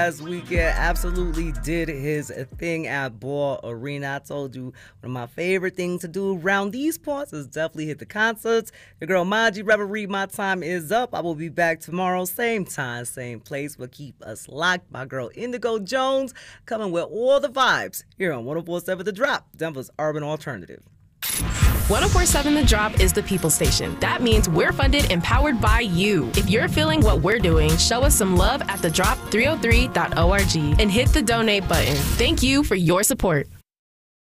Last weekend absolutely did his thing at Ball Arena. I told you one of my favorite things to do around these parts is definitely hit the concerts. Your girl Maji Reverie, my time is up. I will be back tomorrow, same time, same place, but keep us locked. My girl Indigo Jones coming with all the vibes here on 104.7 The Drop, Denver's urban alternative. 104.7 The Drop is the people station. That means we're funded and powered by you. If you're feeling what we're doing, show us some love at thedrop303.org and hit the donate button. Thank you for your support.